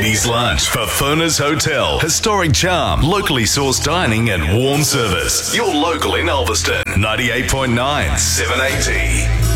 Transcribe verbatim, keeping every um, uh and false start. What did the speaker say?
ladies' lunch for Furness Hotel. Historic charm, locally sourced dining and warm service. Your local in Ulverston. ninety-eight point nine, seven eighty.